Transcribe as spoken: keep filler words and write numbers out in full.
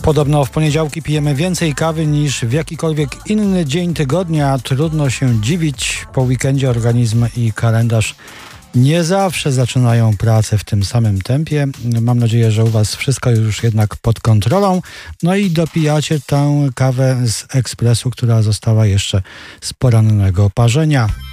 Podobno w poniedziałki pijemy więcej kawy niż w jakikolwiek inny dzień tygodnia. Trudno się dziwić. Po weekendzie organizm i kalendarz nie zawsze zaczynają pracę w tym samym tempie. Mam nadzieję, że u Was wszystko już jednak pod kontrolą. No i dopijacie tę kawę z ekspresu, która została jeszcze z porannego parzenia.